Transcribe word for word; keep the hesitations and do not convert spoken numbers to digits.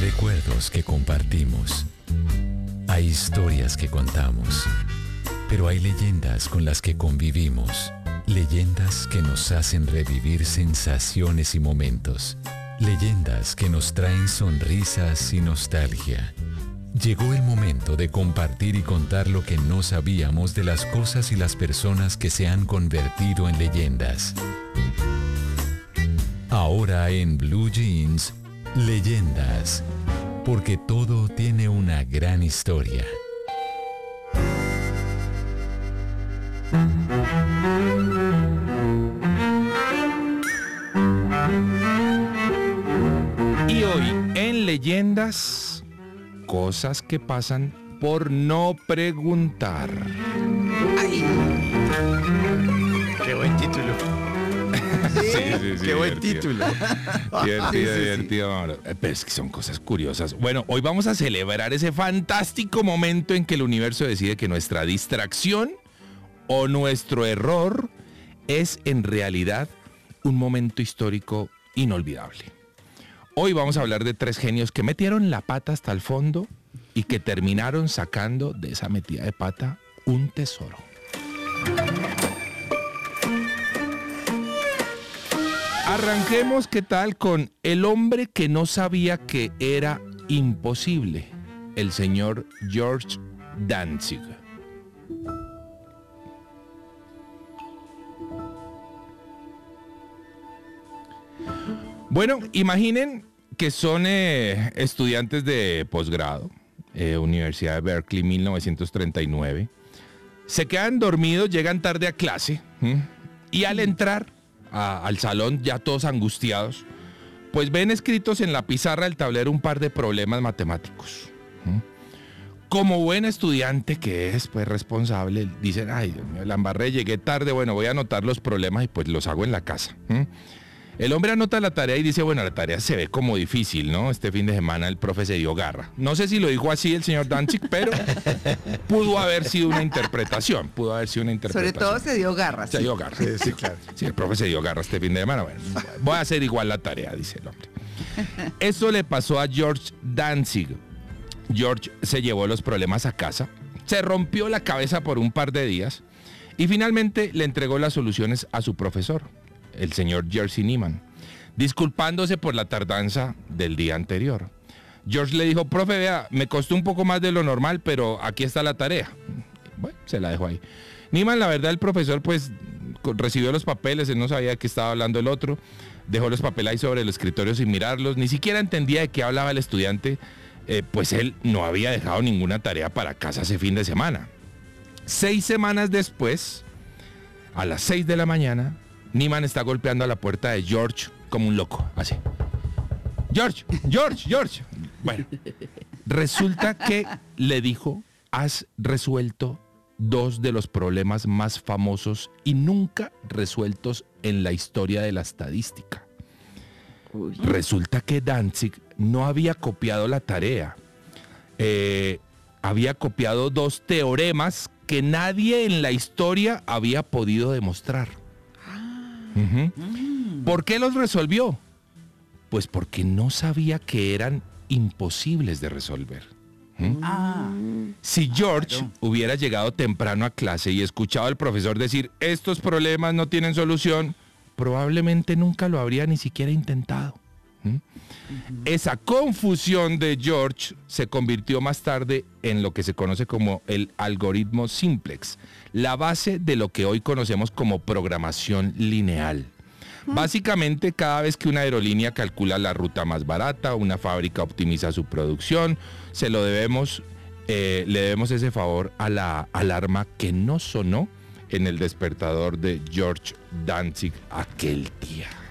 recuerdos que compartimos, hay historias que contamos, pero hay leyendas con las que convivimos, leyendas que nos hacen revivir sensaciones y momentos, leyendas que nos traen sonrisas y nostalgia. Llegó el momento de compartir y contar lo que no sabíamos de las cosas y las personas que se han convertido en leyendas. Ahora en Blue Jeans, Leyendas, porque todo tiene una gran historia. Y hoy en Leyendas, cosas que pasan por no preguntar. ¡Ay! ¡Qué buen título! Sí, sí, sí, ¡Qué buen divertido. título! Divertido, Sí, sí, sí. divertido. Pero es que son cosas curiosas. Bueno, hoy vamos a celebrar ese fantástico momento en que el universo decide que nuestra distracción o nuestro error es en realidad un momento histórico inolvidable. Hoy vamos a hablar de tres genios que metieron la pata hasta el fondo y que terminaron sacando de esa metida de pata un tesoro. Arranquemos, ¿qué tal? Con el hombre que no sabía que era imposible, el señor George Danzig. Bueno, imaginen que son eh, estudiantes de posgrado, eh, Universidad de Berkeley, mil novecientos treinta y nueve. Se quedan dormidos, llegan tarde a clase, ¿m? Y al entrar a, al salón, ya todos angustiados, pues ven escritos en la pizarra del tablero un par de problemas matemáticos. ¿m? Como buen estudiante que es, pues responsable, dicen, ay, Dios mío, la embarré, llegué tarde, bueno, voy a anotar los problemas y pues los hago en la casa. ¿m? El hombre anota la tarea y dice, bueno, la tarea se ve como difícil, ¿no? Este fin de semana el profe se dio garra. No sé si lo dijo así el señor Danzig, pero pudo haber sido una interpretación, pudo haber sido una interpretación. Sobre todo se dio garra. Se sí. dio garra. Sí, sí, claro. Sí, el profe se dio garra este fin de semana. Bueno, voy a hacer igual la tarea, dice el hombre. Eso le pasó a George Danzig. George se llevó los problemas a casa, se rompió la cabeza por un par de días y finalmente le entregó las soluciones a su profesor, el señor Jerzy Niemann, disculpándose por la tardanza del día anterior. George le dijo, profe, vea, me costó un poco más de lo normal, pero aquí está la tarea. Bueno, se la dejó ahí. Niemann, la verdad, el profesor, pues, recibió los papeles, él no sabía de qué estaba hablando el otro, dejó los papeles ahí sobre el escritorio sin mirarlos, ni siquiera entendía de qué hablaba el estudiante, eh, pues él no había dejado ninguna tarea para casa ese fin de semana. Seis semanas después, a las seis de la mañana, Niemann está golpeando a la puerta de George como un loco, así. George, George, George. Bueno, resulta que le dijo, has resuelto dos de los problemas más famosos y nunca resueltos en la historia de la estadística. Uy. Resulta que Danzig no había copiado la tarea. Eh, había copiado dos teoremas que nadie en la historia había podido demostrar. Uh-huh. ¿Por qué los resolvió? Pues porque no sabía que eran imposibles de resolver. ¿Mm? Ah, Si George claro. hubiera llegado temprano a clase y escuchado al profesor decir estos problemas no tienen solución, probablemente nunca lo habría ni siquiera intentado. ¿Mm? Uh-huh. Esa confusión de George se convirtió más tarde en lo que se conoce como el algoritmo simplex, la base de lo que hoy conocemos como programación lineal. Básicamente, cada vez que una aerolínea calcula la ruta más barata, una fábrica optimiza su producción, se lo debemos, eh, le debemos ese favor a la alarma que no sonó en el despertador de George Danzig aquel día.